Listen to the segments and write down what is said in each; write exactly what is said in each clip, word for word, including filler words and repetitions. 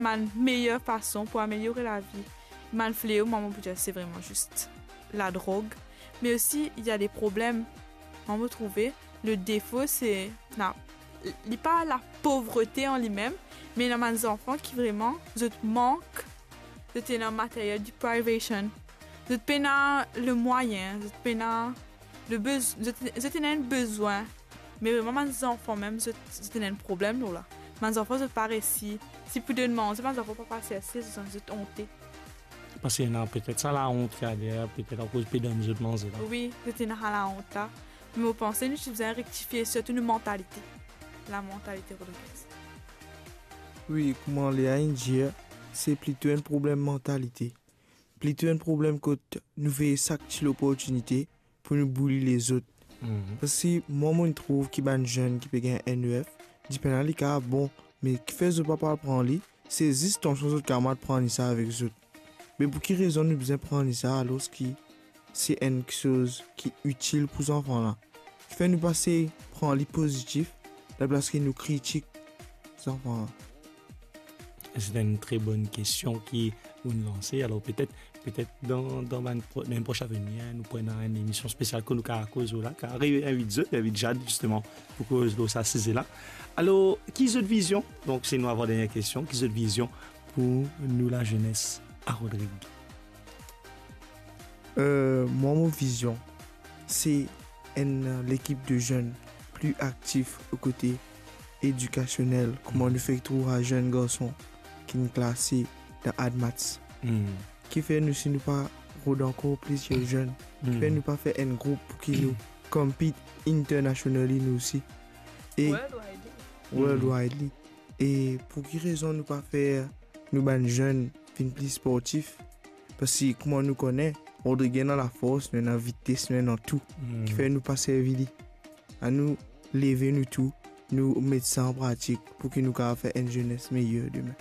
ma meilleure façon pour améliorer la vie. Ma fléau, maman peut dire, c'est vraiment juste la drogue. Mais aussi, il y a des problèmes. On me trouver. Le défaut, c'est non, pas la pauvreté en lui-même, mais il y a des enfants qui vraiment manquent de un matériel de privation. De le moyen, de le besoin, de un besoin. Mais vraiment, mes enfants, même, c'est un problème là. Mes enfants, c'est pas réussi. Si plus de demandes, mes enfants pas passer assez, c'est une honte. Parce qu'il y a peut-être ça la honte qu'il y a derrière, peut-être à cause de nos autres manger. Oui, c'est une la honte là. Mais vous pensez, nous devons rectifier surtout une mentalité. La mentalité rodriguez. Oui, comment les dit, c'est plutôt un problème mentalité. Plutôt un problème que nous faisons chaque l'opportunité pour nous bouler les autres. Mm-hmm. Parce que moi, je trouve qu'il y a un jeune qui peut gagner un N E F, dit que les cas bon, mais qui fait ce papa prendre lui, c'est juste ton chose de camarade prendre ça avec eux autres. Mais pour quelle raison nous besoin prendre ça alors que c'est une chose qui est utile pour les enfants là? Qui fait nous passer prendre les positifs, la place que nous critiquons les enfants là. C'est une très bonne question qui vous nous lancez. Alors peut-être peut-être dans dans un prochain avenir, nous prenons une émission spéciale que nous avons à cause là, car arrive un vidéo, David Jade justement pour cause de ça c'est là. Alors qui est votre vision? Donc c'est nous avoir dernière question. Qui est votre vision pour nous la jeunesse à Rodrigue? Euh, moi mon vision c'est une l'équipe de jeunes plus actifs au côté éducationnel. Comment nous fait trouver un jeune garçon qui nous classe dans AdMats. Mm. Qui fait nous si nous pas rôder encore plus les jeunes. Mm. Qui fait nous pas faire un groupe qui nous compete internationally nous aussi. Et worldwide. Mm. Et pour quelle raison nous pas faire nous ban jeunes plus sportifs? Parce que comment nous connaît, on regarde dans la force, dans la vitesse, dans tout. Mm. Qui fait nous pas servir. À nous lever nous tout. Nous mettre ça en pratique pour que nous puissions faire une jeunesse meilleure demain.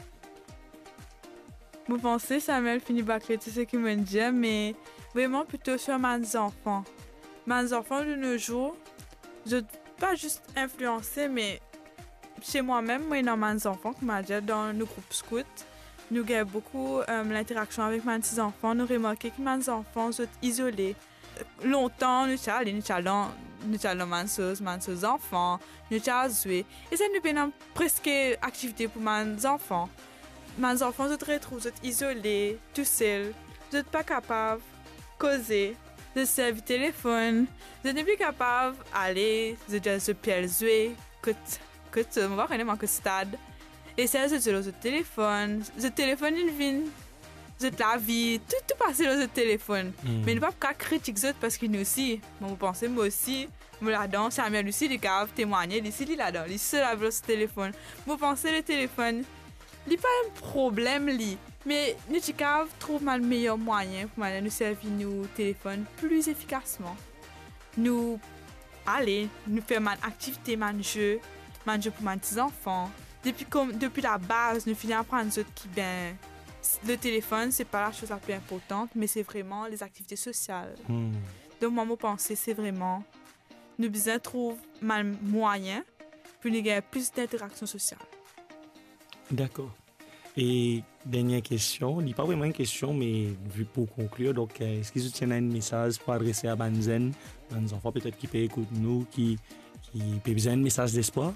Vous pensez, Samuel finit par créer tout ce qu'il me dit, mais vraiment plutôt sur mes enfants. Mes enfants de nos jours, je ne pas juste influencer, mais chez moi-même, moi, dans mes enfants, comme je dit, dans le groupe scout, nous avons beaucoup euh, l'interaction avec mes petits-enfants. Nous remarquons que mes enfants sont isolés. Longtemps, nous allons, nous allons, nous allons manger, manger enfants, nous allons jouer. Et ça nous donne presque activité pour mes enfants. Mes enfants se retrouvent isolés, tout seuls, ils ne sont pas capables de causer, de servir le téléphone, ils ne sont plus capables d'aller, de se jouer, que tu vas voir que stade. Et ça, c'est le téléphone, le téléphone il vient. La vie, tout, tout passe dans le téléphone. Mm. Mais ne pas critiquer les autres parce que nous aussi, vous pensez, moi aussi, moi là-dedans, Samuel aussi, il a témoigné, ici, il est là-dedans, il est seul avec le téléphone. Vous pensez, le téléphone, il n'y a pas un problème, li, mais nous trouvons le meilleur moyen pour nous servir nos téléphones plus efficacement. Nous aller, nous faire une activité, un jeu, un jeu pour mes petits-enfants. Depuis, comme, depuis la base, nous finissons par apprendre qui ben. Le téléphone, c'est pas la chose la plus importante, mais c'est vraiment les activités sociales. Mm. Donc, moi, mon pensée, c'est vraiment, nous besoin trouver un moyen pour nous gagner plus d'interaction sociale. D'accord. Et dernière question, il n'y a pas vraiment une question, mais vu pour conclure, donc, est-ce que vous avez un message pour adresser à Banzen, nos enfants peut-être qui peuvent écouter nous, qui, qui peuvent besoin un message d'espoir?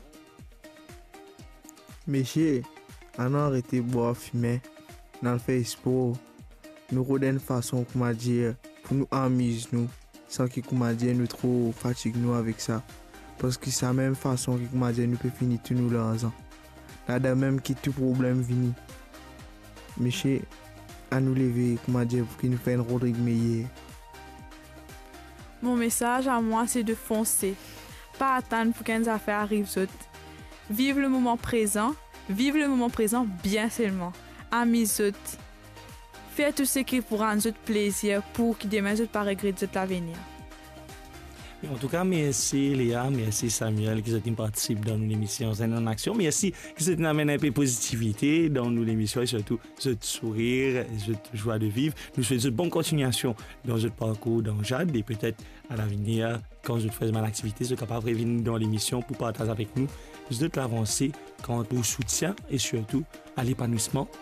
Messieurs, on a arrêté de boire, fumer. Dans le Facebook, nous avons une façon comment dire, pour nous amuser nous, sans que comment dire, nous trop fatigués nous avec ça. Parce que c'est la même façon que comment dire, nous pouvons finir tous nous l'argent. Là, de même que tout problème vient. Monsieur, à nous lever, comment dire, pour que nous fassions une Rodrigue meilleure. Mon message à moi, c'est de foncer. Pas attendre pour qu'une affaire arrive. Vive le moment présent, vive le moment présent bien seulement. Amis autres, faites tout ce qui pourra nous plaisir pour que demain ne pas regretter l'avenir. En tout cas, merci Léa, merci Samuel qui ont participé dans l'émission Zen en Action. Merci qui ont amené un peu de positivité dans l'émission et surtout ce sourire, cette joie de vivre. Nous souhaitons une bonne continuation dans notre parcours dans Jade et peut-être à l'avenir, quand je fais mon activité, je suis capable de revenir dans l'émission pour partager avec nous de l'avancée quant au soutien et surtout à l'épanouissement